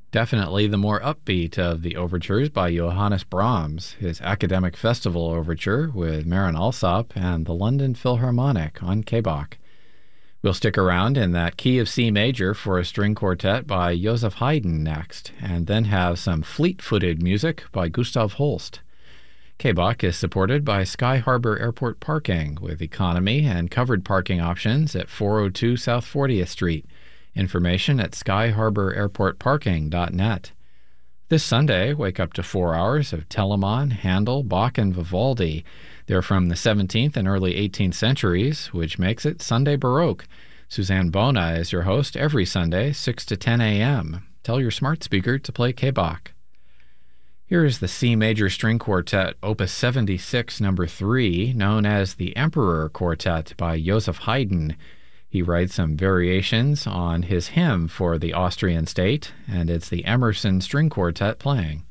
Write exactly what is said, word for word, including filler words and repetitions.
Definitely the more upbeat of the overtures by Johannes Brahms, his Academic Festival Overture with Marin Alsop and the London Philharmonic on K B O C. We'll stick around in that key of C major for a string quartet by Joseph Haydn next, and then have some fleet-footed music by Gustav Holst. K B O C is supported by Sky Harbor Airport Parking with economy and covered parking options at four oh two South fortieth Street. Information at sky harbor airport parking dot net. This Sunday, wake up to four hours of Telemann, Handel, Bach, and Vivaldi. They're from the seventeenth and early eighteenth centuries, which makes it Sunday Baroque. Suzanne Bona is your host every Sunday, six to ten a.m. Tell your smart speaker to play K B O C. Here is the C major string quartet, Opus seventy-six, number three, known as the Emperor Quartet by Joseph Haydn. He writes some variations on his hymn for the Austrian state, and it's the Emerson String Quartet playing.